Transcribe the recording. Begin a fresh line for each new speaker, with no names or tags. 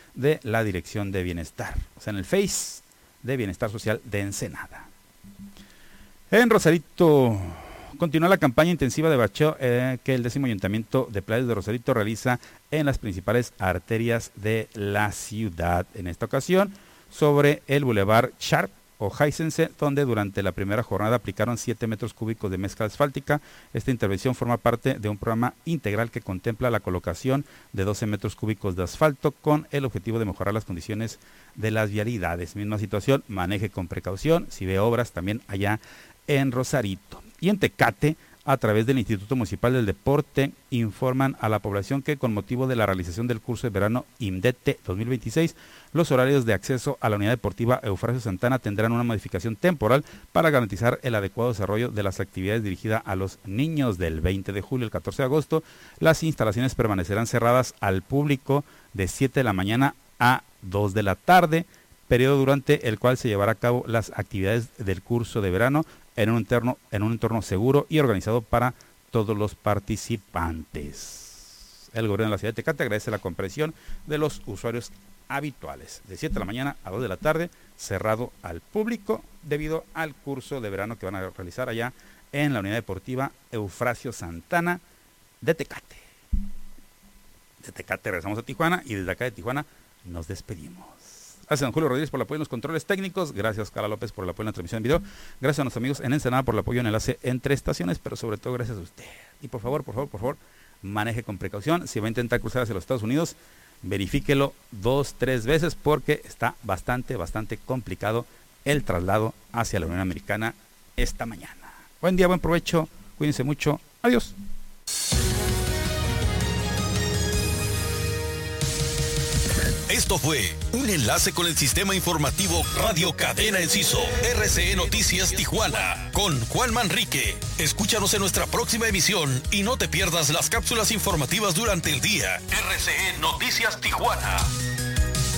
de la Dirección de Bienestar, o sea, en el Face de Bienestar Social de Ensenada. En Rosarito continúa la campaña intensiva de bacheo que el 10º Ayuntamiento de Playas de Rosarito realiza en las principales arterias de la ciudad. En esta ocasión, sobre el Boulevard Sharp o Heisense, donde durante la primera jornada aplicaron 7 metros cúbicos de mezcla asfáltica. Esta intervención forma parte de un programa integral que contempla la colocación de 12 metros cúbicos de asfalto con el objetivo de mejorar las condiciones de las vialidades. Misma situación, maneje con precaución si ve obras también allá en Rosarito. Y en Tecate, a través del Instituto Municipal del Deporte, informan a la población que con motivo de la realización del curso de verano IMDETE 2026, los horarios de acceso a la unidad deportiva Eufrasio Santana tendrán una modificación temporal para garantizar el adecuado desarrollo de las actividades dirigidas a los niños. Del 20 de julio al 14 de agosto, las instalaciones permanecerán cerradas al público de 7 de la mañana a 2 de la tarde, periodo durante el cual se llevará a cabo las actividades del curso de verano en un entorno seguro y organizado para todos los participantes. El gobierno de la ciudad de Tecate agradece la comprensión de los usuarios habituales. De 7 de la mañana a 2 de la tarde, cerrado al público debido al curso de verano que van a realizar allá en la unidad deportiva Eufrasio Santana de Tecate. De Tecate regresamos a Tijuana y desde acá de Tijuana nos despedimos. Gracias a don Julio Rodríguez por el apoyo en los controles técnicos. Gracias a Carla López por el apoyo en la transmisión en video. Gracias a nuestros amigos en Ensenada por el apoyo en el enlace entre estaciones, pero sobre todo gracias a usted. Y por favor, maneje con precaución. Si va a intentar cruzar hacia los Estados Unidos, verifíquelo 2-3 veces porque está bastante complicado el traslado hacia la Unión Americana esta mañana. Buen día, buen provecho. Cuídense mucho. Adiós.
Esto fue un enlace con el sistema informativo Radio Cadena Enciso, RCE Noticias Tijuana, con Juan Manrique. Escúchanos en nuestra próxima emisión y no te pierdas las cápsulas informativas durante el día. RCE Noticias Tijuana.